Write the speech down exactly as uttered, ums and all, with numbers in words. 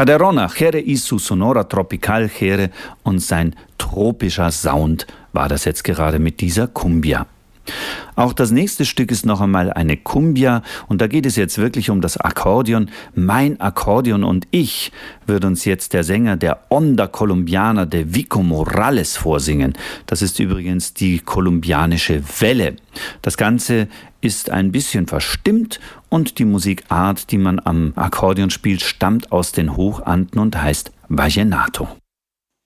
Calderona, Jere y su Sonora Tropical, Jere und sein tropischer Sound war das jetzt gerade mit dieser Cumbia. Auch das nächste Stück ist noch einmal eine Cumbia und da geht es jetzt wirklich um das Akkordeon. Mein Akkordeon und ich wird uns jetzt der Sänger der Onda Colombiana, der Vico Morales, vorsingen. Das ist übrigens die kolumbianische Welle. Das Ganze ist ein bisschen verstimmt und die Musikart, die man am Akkordeon spielt, stammt aus den Hochanden und heißt Vallenato.